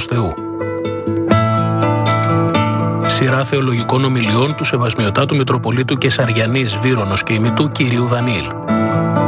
Θεού. Σειρά θεολογικών ομιλιών του Σεβασμιωτάτου Μητροπολίτου Κεσαριανής Βύρονος και ημιτού κυρίου Δανιήλ.